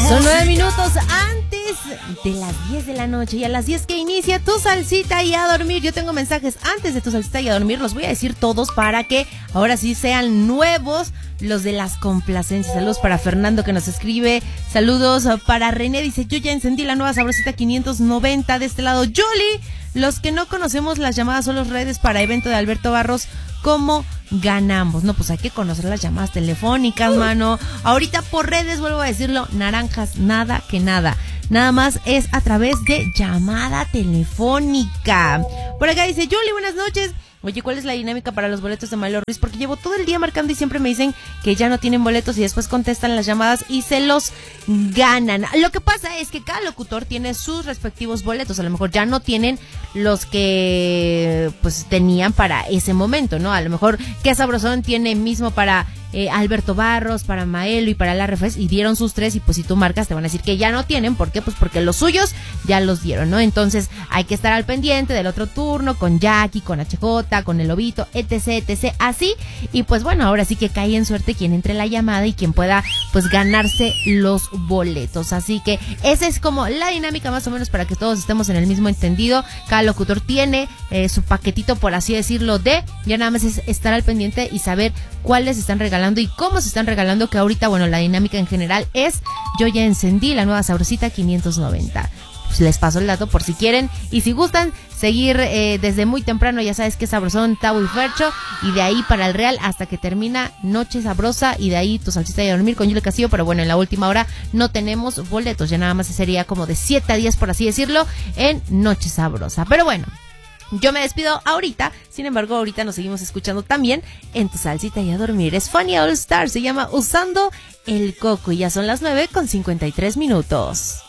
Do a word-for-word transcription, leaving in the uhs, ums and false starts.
Son nueve minutos antes de las diez de la noche y a las diez que inicia tu salsita y a dormir. Yo tengo mensajes antes de tu salsita y a dormir. Los voy a decir todos para que ahora sí sean nuevos los de las complacencias. Saludos para Fernando que nos escribe. Saludos para René. Dice, yo ya encendí la nueva sabrosita quinientos noventa de este lado. Yoli, los que no conocemos las llamadas son los redes para evento de Alberto Barros. ¿Cómo ganamos? No, pues hay que conocer las llamadas telefónicas, mano. Ahorita por redes, vuelvo a decirlo, naranjas, nada que nada. Nada más es a través de llamada telefónica. Por acá dice, Yoli, buenas noches. Oye, ¿cuál es la dinámica para los boletos de Mailo Ruiz? Porque llevo todo el día marcando y siempre me dicen que ya no tienen boletos y después contestan las llamadas y se los ganan. Lo que pasa es que cada locutor tiene sus respectivos boletos. A lo mejor ya no tienen los que pues tenían para ese momento, ¿no? A lo mejor Qué Sabrosón tiene mismo para eh, Alberto Barros, para Maelo y para la Refres y dieron sus tres y pues si tú marcas te van a decir que ya no tienen. ¿Por qué? Pues porque los suyos ya los dieron, ¿no? Entonces hay que estar al pendiente del otro turno con Jackie, con H J, con el Lobito, etc, etc, así. Y pues bueno, ahora sí que cae en suerte quien entre la llamada y quien pueda pues ganarse los boletos. Así que esa es como la dinámica más o menos para que todos estemos en el mismo entendido. Cada locutor tiene eh, su paquetito, por así decirlo, de ya nada más es estar al pendiente y saber cuáles están regalando y cómo se están regalando, que ahorita, bueno, la dinámica en general es, yo ya encendí la nueva sabrosita quinientos noventa. Pues les paso el dato por si quieren y si gustan seguir eh, desde muy temprano, ya sabes que Sabrosón, Tavo y Fercho, y de ahí para el Real hasta que termina Noche Sabrosa y de ahí tu salsita y a dormir con Yuli Castillo. Pero bueno, en la última hora no tenemos boletos, ya nada más sería como de siete a diez, por así decirlo, en Noche Sabrosa. Pero bueno, yo me despido ahorita, sin embargo ahorita nos seguimos escuchando también en tu salsita y a dormir. Es Fania All Star, se llama Usando el Coco y ya son las nueve con cincuenta y tres minutos.